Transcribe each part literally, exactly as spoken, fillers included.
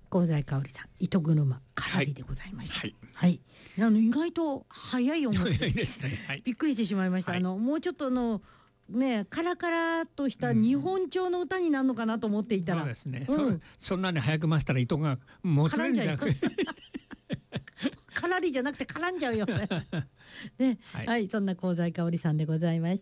香西かおりさん、糸車からりでございました。 はい。 はい。あの意外と早い思い早いですね。はい。 びっくりしてしまいました。 はいあのもうちょっとのね、カラカラとした日本調の歌になるのかなと思っていたら、 そうですね。 うんそそんなに早く回したら糸がもつれるんじゃなくて。 からりじゃなくて絡んじゃうよね。ね、 はいはい、そんな香西かおりさんでございました。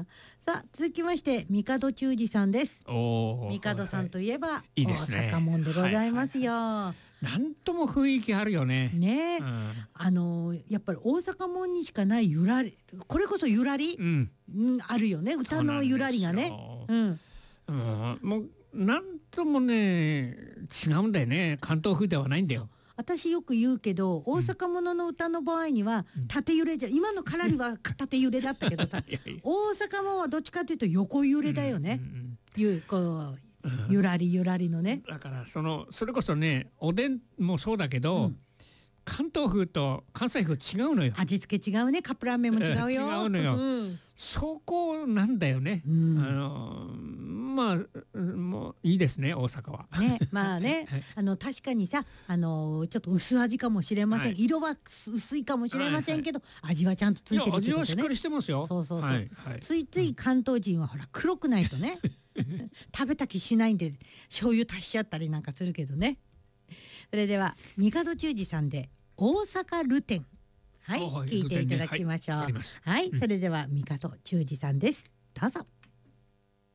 さあ続きまして帝忠治さんです。 おお。 帝さんといえば、 いいですね大阪門でございますよ。 なんとも雰囲気あるよね。 ね、 うんあのやっぱり大阪門にしかないゆらり、これこそゆらり、 うん。 うん、あるよね、歌のゆらりがね。 そううん、 うん、もうなんともね違うんだよね。関東風ではないんだよ。 私よく言うけど、大阪物の歌の場合には縦揺れじゃ、今のからりは縦揺れだったけどさいやいや大阪門はどっちかというと横揺れだよね、 うんいうこううんゆらりゆらりのね。 だからそのそれこそねおでんもそうだけど、 うん関東風と関西風違うのよ。 味付け違うね、カップラーメンも違うよ。 違うのようんそこなんだよね。 うんあのまあもういいですね大阪は。 ね、まあね、 はいあの確かにさ、あのちょっと薄味かもしれません、 はい色は薄いかもしれませんけど、味はちゃんとついてるってことね。 いや味はしっかりしてますよ。 そうそうそう、 はいはいついつい関東人はほら黒くないとね食べた気しないんで醤油足しちゃったりなんかするけどね。それでは帝忠治さんで大阪ルテン、はい、 あはい聞いていただきましょう。 ルテンねはいわかりましたはい、 うんそれでは帝忠治さんです。どうぞ。